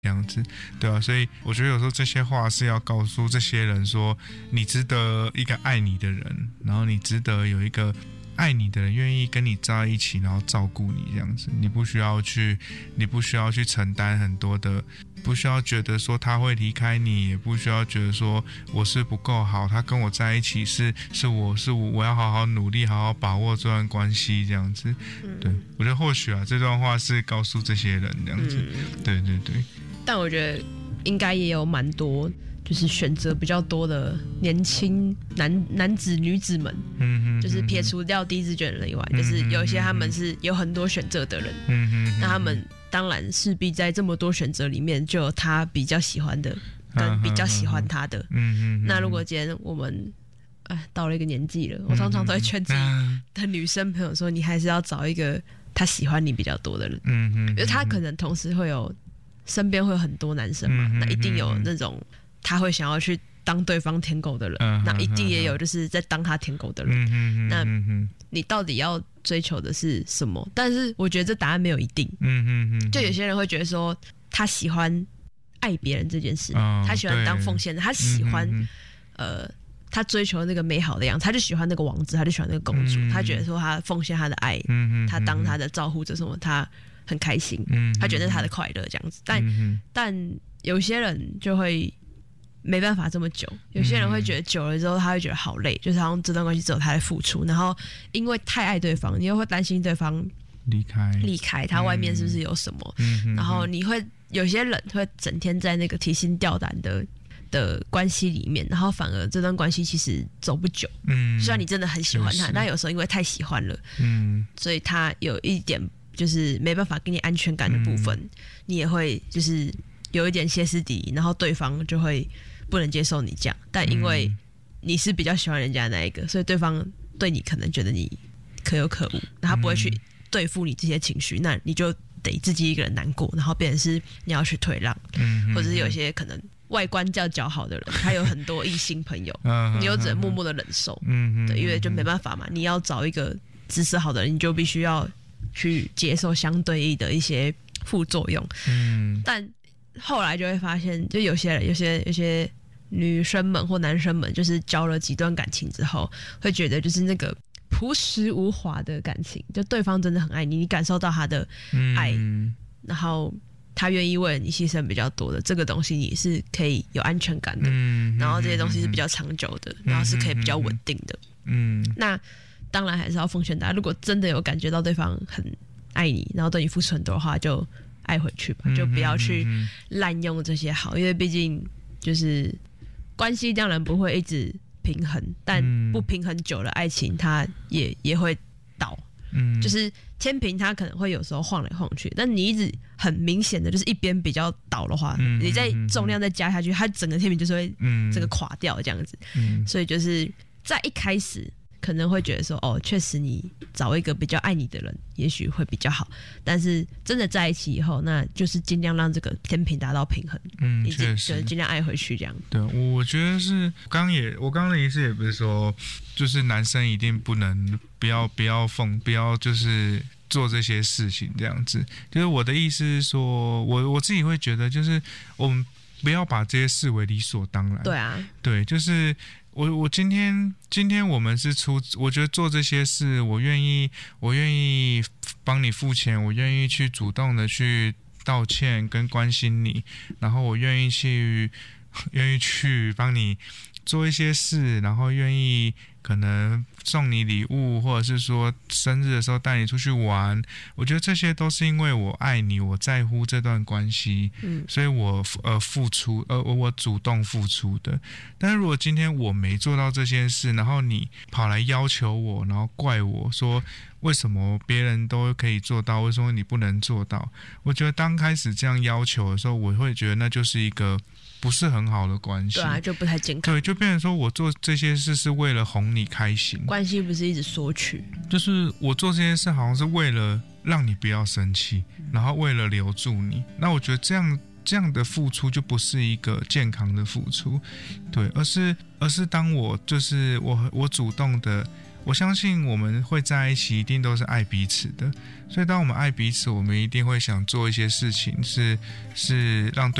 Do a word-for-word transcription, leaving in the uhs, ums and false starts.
这样子，对啊，所以我觉得有时候这些话是要告诉这些人说，你值得一个爱你的人，然后你值得有一个爱你的人愿意跟你在一起，然后照顾你这样子，你不需要去，你不需要去承担很多的，不需要觉得说他会离开你，也不需要觉得说我是不够好，他跟我在一起是是我是我我要好好努力，好好把握这段关系这样子。嗯、对，我觉得或许啊，这段话是告诉这些人这样子。嗯、对对对。 但我觉得应该也有蛮多。就是选择比较多的年轻男男子女子们，嗯嗯，就是撇除掉低资卷的人以外，嗯、就是有一些他们是有很多选择的人，嗯嗯，那他们当然势必在这么多选择里面，就有他比较喜欢的，跟比较喜欢他的，嗯嗯。那如果今天我们哎到了一个年纪了，我常常都会劝自己的女生朋友说，你还是要找一个他喜欢你比较多的人，嗯嗯，因为他可能同时会有身边会有很多男生嘛，嗯、那一定有那种。他会想要去当对方舔狗的人，嗯、那一定也有就是在当他舔狗的人。嗯、那你到底要追求的是什么？但是我觉得这答案没有一定。嗯、就有些人会觉得说，他喜欢爱别人这件事，哦、他喜欢当奉献的，他喜欢、嗯、呃，他追求那个美好的样子，他就喜欢那个王子，他就喜欢那个公主，嗯、他觉得说他奉献他的爱，嗯、他当他的照护者什么，他很开心，嗯、他觉得他的快乐这样子。但、嗯、但有些人就会。没办法这么久，有些人会觉得久了之后，他会觉得好累，就是好像这段关系只有他在付出，然后因为太爱对方，你又会担心对方离开， 离开他外面是不是有什么，嗯、然后你会有些人会整天在那个提心吊胆的的关系里面，然后反而这段关系其实走不久。嗯，虽然你真的很喜欢他，但有时候因为太喜欢了，嗯，所以他有一点就是没办法给你安全感的部分，嗯、你也会就是有一点歇斯底里，然后对方就会。不能接受你这样，但因为你是比较喜欢人家的那一个，所以对方对你可能觉得你可有可无，那他不会去对付你这些情绪，那你就得自己一个人难过，然后变成是你要去退让，嗯、或者是有些可能外观较姣好的人，他有很多异性朋友，你又只能默默的忍受，嗯、对，因为就没办法嘛，你要找一个姿势好的人，你就必须要去接受相对应的一些副作用，嗯、但后来就会发现，就有些人，有些有些。女生们或男生们，就是交了几段感情之后，会觉得就是那个朴实无华的感情，就对方真的很爱你，你感受到他的爱，嗯、然后他愿意为了你牺牲比较多的这个东西，你是可以有安全感的，嗯、然后这些东西是比较长久的，嗯、然后是可以比较稳定的。嗯，那当然还是要奉劝大家，如果真的有感觉到对方很爱你，然后对你付出很多的话，就爱回去吧，就不要去滥用这些好，因为毕竟就是关系当然不会一直平衡，但不平衡久了，爱情它也也会倒。嗯，就是天平它可能会有时候晃来晃去，但你一直很明显的就是一边比较倒的话，嗯、你再重量再加下去，它整个天平就是会整个垮掉这样子。嗯，所以就是在一开始可能会觉得说，哦，确实你找一个比较爱你的人，也许会比较好。但是真的在一起以后，那就是尽量让这个天平达到平衡，嗯，确实，就是尽量爱回去这样。 对，我觉得是刚也，我刚刚的意思也不是说，就是男生一定不能不要不要奉不要就是做这些事情这样子。就是我的意思是说，我我自己会觉得，就是我们不要把这些视为理所当然。 对啊， 对，就是。我我今天今天我们是出，我觉得做这些事，我愿意我愿意帮你付钱，我愿意去主动的去道歉跟关心你，然后我愿意去愿意去帮你做一些事，然后愿意可能送你礼物，或者是说生日的时候带你出去玩，我觉得这些都是因为我爱你，我在乎这段关系，嗯，所以我呃付出，呃我主动付出的。但是如果今天我没做到这件事，然后你跑来要求我，然后怪我说为什么别人都可以做到，为什么你不能做到？我觉得刚开始这样要求的时候，我会觉得那就是一个不是很好的关系， 对啊，就不太健康。 对，就变成说我做这些事是为了哄你开心， 关系不是一直索取， 就是我做这件事好像是为了让你不要生气，然后为了留住你。那我觉得这样这样的付出就不是一个健康的付出，对，而是而是当我就是我我主动的。 我相信我们会在一起，一定都是爱彼此的。所以当我们爱彼此，我们一定会想做一些事情，是是让对